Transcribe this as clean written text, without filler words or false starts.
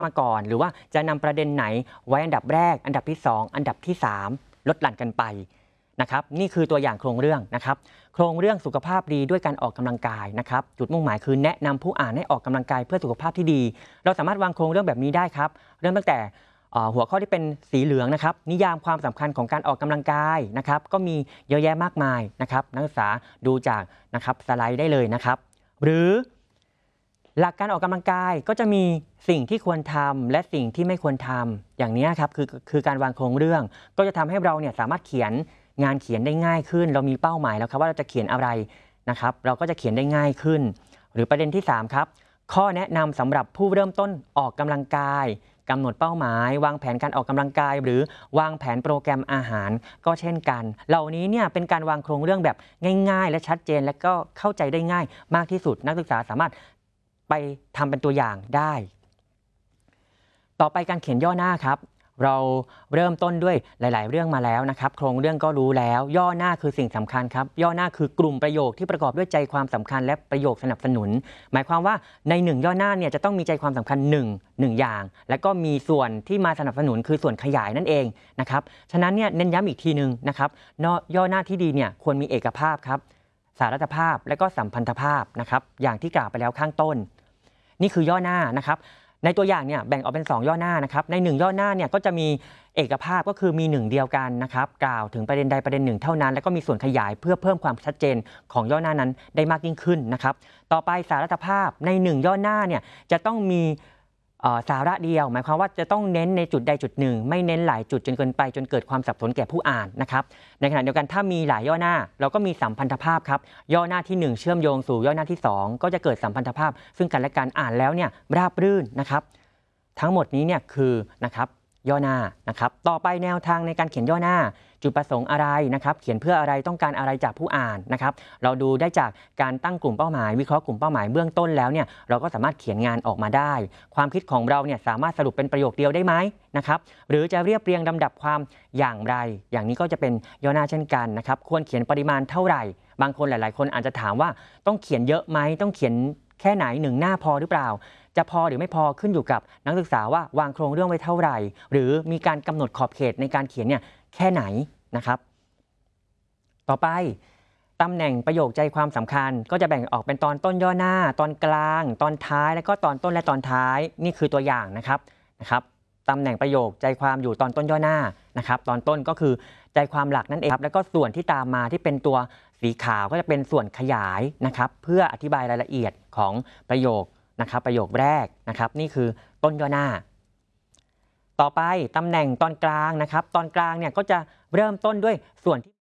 มาก่อนหรือว่าจะนำประเด็นไหนไว้อันดับแรกอันดับที่2อันดับที่3ลดหลั่นกันไปนะครับนี่คือตัวอย่างโครงเรื่องนะครับโครงเรื่องสุขภาพดีด้วยการออกกำลังกายนะครับจุดมุ่งหมายคือแนะนำผู้อ่านให้ออกกำลังกายเพื่อสุขภาพที่ดีเราสามารถวางโครงเรื่องแบบนี้ได้ครับเริ่มตั้งแต่หัวข้อที่เป็นสีเหลืองนะครับนิยามความสำคัญของการออกกำลังกายนะครับก็มีเยอะแยะมากมายนะครับนักศึกษาดูจากนะครับสไลด์ได้เลยนะครับหรือหลักการออกกำลังกายก็จะมีสิ่งที่ควรทำและสิ่งที่ไม่ควรทำอย่างนี้ครับคือการวางโครงเรื่องก็จะทำให้เราเนี่ยสามารถเขียนงานเขียนได้ง่ายขึ้นเรามีเป้าหมายแล้วครับว่าเราจะเขียนอะไรนะครับเราก็จะเขียนได้ง่ายขึ้นหรือประเด็นที่3ครับข้อแนะนำสำหรับผู้เริ่มต้นออกกำลังกายกำหนดเป้าหมายวางแผนการออกกำลังกายหรือวางแผนโปรแกรมอาหารก็เช่นกันเหล่านี้เนี่ยเป็นการวางโครงเรื่องแบบง่ายๆและชัดเจนและก็เข้าใจได้ง่ายมากที่สุดนักศึกษาสามารถไปทำเป็นตัวอย่างได้ต่อไปการเขียนย่อหน้าครับเราเริ่มต้นด้วยหลายๆเรื่องมาแล้วนะครับโครงเรื่องก็รู้แล้วย่อหน้าคือสิ่งสำคัญครับย่อหน้าคือกลุ่มประโยคที่ประกอบด้วยใจความสำคัญและประโยคสนับสนุนหมายความว่าใน1ย่อหน้าเนี่ยจะต้องมีใจความสำคัญ1อย่างแล้วก็มีส่วนที่มาสนับสนุนคือส่วนขยายนั่นเองนะครับฉะนั้นเนี่ยเน้นย้ำอีกทีนึงนะครับย่อหน้าที่ดีเนี่ยควรมีเอกภาพครับสารัตภาพและก็สัมพันธภาพนะครับอย่างที่กล่าวไปแล้วข้างต้นนี่คือย่อหน้านะครับในตัวอย่างเนี่ยแบ่งออกเป็น2ย่อหน้านะครับใน1ย่อหน้าเนี่ยก็จะมีเอกภาพก็คือมี1เดียวกันนะครับกล่าวถึงประเด็นใดประเด็นหนึ่งเท่านั้นแล้วก็มีส่วนขยายเพื่อเพิ่มความชัดเจนของย่อหน้านั้นได้มากยิ่งขึ้นนะครับต่อไปสารัตภาพใน1ย่อหน้าเนี่ยจะต้องมีสาระเดียวหมายความว่าจะต้องเน้นในจุดใดจุดหนึ่งไม่เน้นหลายจุดจนเกินไปจนเกิดความสับสนแก่ผู้อ่านนะครับในขณะเดียวกันถ้ามีหลายย่อหน้าเราก็มีสัมพันธภาพครับย่อหน้าที่1เชื่อมโยงสู่ย่อหน้าที่2ก็จะเกิดสัมพันธภาพซึ่งกันและกันอ่านแล้วเนี่ยราบรื่นนะครับทั้งหมดนี้เนี่ยคือนะครับย่อหน้านะครับต่อไปแนวทางในการเขียนย่อหน้าจุดประสงค์อะไรนะครับเขียนเพื่ออะไรต้องการอะไรจากผู้อ่านนะครับเราดูได้จากการตั้งกลุ่มเป้าหมายวิเคราะห์กลุ่มเป้าหมายเบื้องต้นแล้วเนี่ยเราก็สามารถเขียนงานออกมาได้ความคิดของเราเนี่ยสามารถสรุปเป็นประโยคเดียวได้ไหมนะครับหรือจะเรียบเรียงลำดับความอย่างไรอย่างนี้ก็จะเป็นย่อหน้าเช่นกันนะครับควรเขียนปริมาณเท่าไหร่บางคนหลายๆคนอาจจะถามว่าต้องเขียนเยอะไหมต้องเขียนแค่ไหน1หน้าพอหรือเปล่าจะพอหรือไม่พอขึ้นอยู่กับนักศึกษาว่าวางโครงเรื่องไว้เท่าไหร่หรือมีการกำหนดขอบเขตในการเขียนเนี่ยแค่ไหนนะครับต่อไปตำแหน่งประโยคใจความสำคัญก็จะแบ่งออกเป็นตอนต้นย่อหน้าตอนกลางตอนท้ายแล้วก็ตอนต้นและตอนท้ายนี่คือตัวอย่างนะครับตำแหน่งประโยคใจความอยู่ตอนต้นย่อหน้านะครับตอนต้นก็คือใจความหลักนั่นเองครับแล้วก็ส่วนที่ตามมาที่เป็นตัวสีขาวก็จะเป็นส่วนขยายนะครับเพื่ออธิบายรายละเอียดของประโยคนะครับประโยคแรกนะครับนี่คือต้นย่อหน้าต่อไปตำแหน่งตอนกลางนะครับตอนกลางเนี่ยก็จะเริ่มต้นด้วยส่วนที่